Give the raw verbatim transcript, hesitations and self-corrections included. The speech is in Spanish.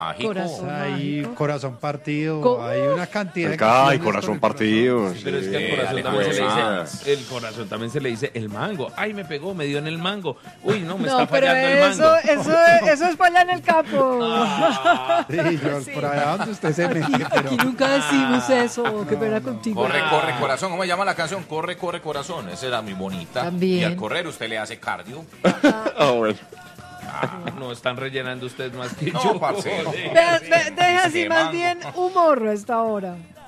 Mágico. Corazón Hay mágico. corazón partido, ¿Cómo? hay una cantidad de Ay, canciones corazón con el partido. Pero es que al Eh, corazón dale, también se le pues. dice, el corazón también se le dice el mango. Ay, me pegó, me dio en el mango. Uy, no, me No, está pero fallando el eso, mango. eso, eso es para allá en el campo. Sí, George, Sí. por allá donde usted se Aquí, mete, pero aquí nunca decimos eso. Qué pena contigo. Corre, corre, corazón. ¿Cómo se llama la canción? Corre, corre, corazón. Esa era muy bonita. También. Y al correr usted le hace cardio. Ah, bueno. No están rellenando ustedes más que No, yo. parcero. Ve- ve- Deja así Sí, más mango. bien humor a esta hora.